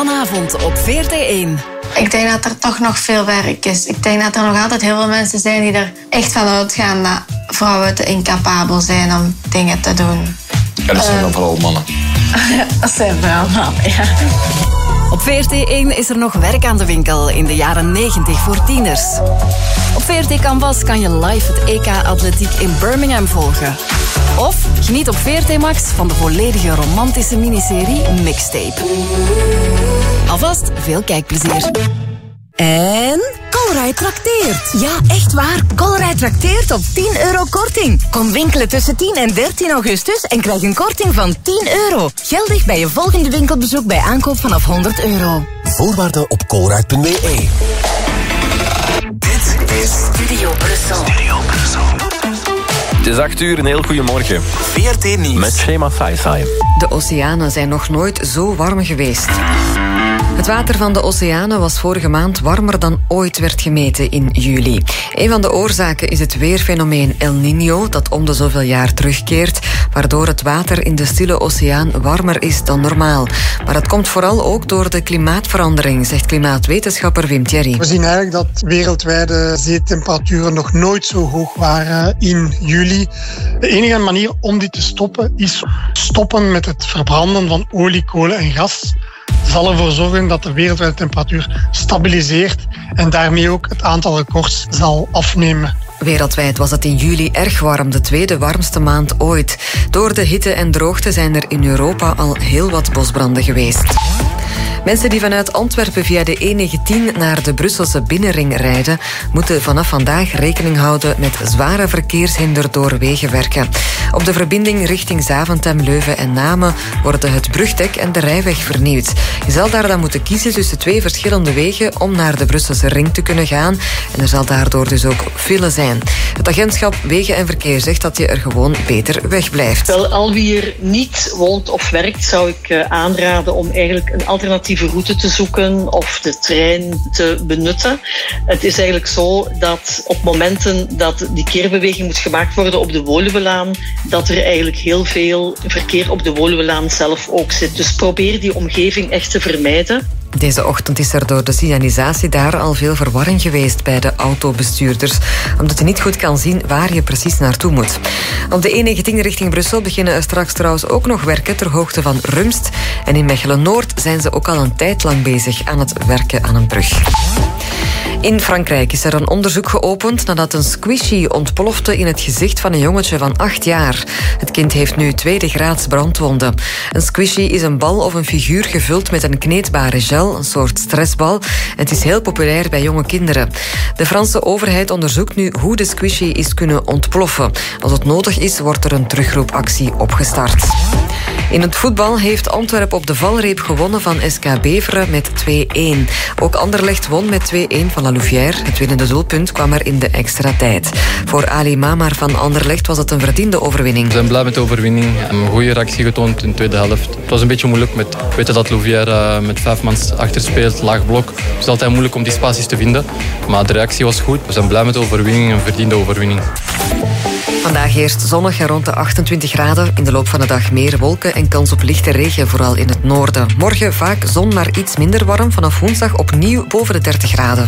Vanavond op VRT1. Ik denk dat er toch nog veel werk is. Ik denk dat er nog altijd heel veel mensen zijn die er echt van uitgaan dat vrouwen te incapabel zijn om dingen te doen. En dat zijn dan vooral mannen. Dat zijn vooral mannen, ja. Op VRT1 is er nog werk aan de winkel in de jaren 90 voor tieners. Op VRT Canvas kan je live het EK Atletiek in Birmingham volgen. Of geniet op VRT Max van de volledige romantische miniserie Mixtape. Alvast veel kijkplezier. En Colruyt trakteert. Ja, echt waar. Colruyt trakteert op €10 korting. Kom winkelen tussen 10 en 13 augustus en krijg een korting van €10. Geldig bij je volgende winkelbezoek bij aankoop vanaf €100. Voorwaarden op colruyt.be. Dit is Studio Brussel. Het is 8 uur, een heel goeiemorgen. VRT Nieuws. Met Shema Saisai. De oceanen zijn nog nooit zo warm geweest. Het water van de oceanen was vorige maand warmer dan ooit werd gemeten in juli. Een van de oorzaken is het weerfenomeen El Niño, dat om de zoveel jaar terugkeert, waardoor het water in de Stille Oceaan warmer is dan normaal. Maar dat komt vooral ook door de klimaatverandering, zegt klimaatwetenschapper Wim Thierry. We zien eigenlijk dat wereldwijde zeetemperaturen nog nooit zo hoog waren in juli. De enige manier om dit te stoppen is stoppen met het verbranden van olie, kolen en gas. Zal ervoor zorgen dat de wereldwijde temperatuur stabiliseert en daarmee ook het aantal records zal afnemen. Wereldwijd was het in juli erg warm, de tweede warmste maand ooit. Door de hitte en droogte zijn er in Europa al heel wat bosbranden geweest. Mensen die vanuit Antwerpen via de E19 naar de Brusselse binnenring rijden, moeten vanaf vandaag rekening houden met zware verkeershinder door wegenwerken. Op de verbinding richting Zaventem, Leuven en Namen worden het brugdek en de rijweg vernieuwd. Je zal daar dan moeten kiezen tussen 2 verschillende wegen om naar de Brusselse ring te kunnen gaan. En er zal daardoor dus ook file zijn. Het agentschap Wegen en Verkeer zegt dat je er gewoon beter wegblijft. Wel, al wie er niet woont of werkt, zou ik aanraden om eigenlijk een alternatieve route te zoeken of de trein te benutten. Het is eigenlijk zo dat op momenten dat die keerbeweging moet gemaakt worden op de Woluwelaan, dat er eigenlijk heel veel verkeer op de Woluwelaan zelf ook zit. Dus probeer die omgeving echt te vermijden. Deze ochtend is er door de signalisatie daar al veel verwarring geweest bij de autobestuurders, omdat je niet goed kan zien waar je precies naartoe moet. Op de E19 richting Brussel beginnen er straks trouwens ook nog werken ter hoogte van Rumst. En in Mechelen-Noord zijn ze ook al een tijd lang bezig aan het werken aan een brug. In Frankrijk is er een onderzoek geopend nadat een squishy ontplofte in het gezicht van een jongetje van 8 jaar. Het kind heeft nu 2e graads brandwonden. Een squishy is een bal of een figuur gevuld met een kneedbare gel, een soort stressbal. En het is heel populair bij jonge kinderen. De Franse overheid onderzoekt nu hoe de squishy is kunnen ontploffen. Als het nodig is, wordt er een terugroepactie opgestart. In het voetbal heeft Antwerpen op de valreep gewonnen van SK Beveren met 2-1. Ook Anderlecht won met 2-1 van La Louvière. Het winnende doelpunt kwam er in de extra tijd. Voor Ali Mamar van Anderlecht was het een verdiende overwinning. We zijn blij met de overwinning. Een goede reactie getoond in de tweede helft. Het was een beetje moeilijk. We weten dat Louvière met 5 man achter speelt, laag blok. Het is altijd moeilijk om die spaties te vinden. Maar de reactie was goed. We zijn blij met de overwinning, een verdiende overwinning. Vandaag eerst zonnig en rond de 28 graden. In de loop van de dag meer wolken en kans op lichte regen, vooral in het noorden. Morgen vaak zon, maar iets minder warm. Vanaf woensdag opnieuw boven de 30 graden.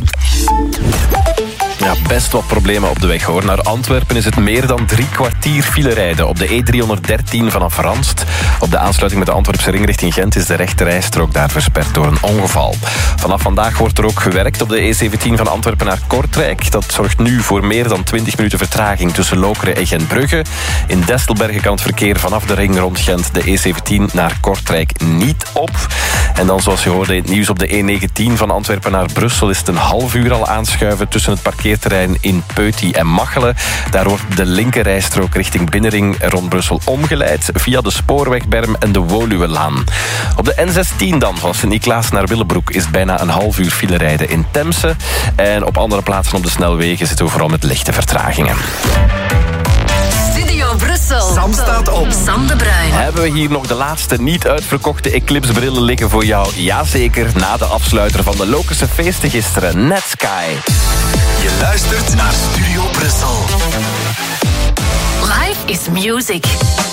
Ja, best wat problemen op de weg hoor. Naar Antwerpen is het meer dan 3 kwartier file rijden. Op de E313 vanaf Ranst. Op de aansluiting met de Antwerpse ring richting Gent is de rechterrijstrook daar versperd door een ongeval. Vanaf vandaag wordt er ook gewerkt op de E17 van Antwerpen naar Kortrijk. Dat zorgt nu voor meer dan 20 minuten vertraging tussen Lokeren en Gentbrugge. In Destelbergen kan het verkeer vanaf de ring rond Gent de E17 naar Kortrijk niet op. En dan, zoals je hoorde in het nieuws, op de E19 van Antwerpen naar Brussel is het een half uur al aanschuiven tussen het parkeerterrein in Peuty en Machelen. Daar wordt de linkerrijstrook richting Binnenring rond Brussel omgeleid via de Spoorwegberm en de Woluwelaan. Op de N16 dan, van Sint-Niklaas naar Willebroek, is bijna een half uur file rijden in Temse. En op andere plaatsen op de snelwegen zitten we vooral met lichte vertragingen. Studio Brussel. Sam staat op. Sam de Bruin. Hebben we hier nog de laatste niet uitverkochte Eclipse-brillen liggen voor jou? Jazeker, na de afsluiter van de Lokerse feesten gisteren, Netsky. Je luistert naar Studio Brussel. Life is music.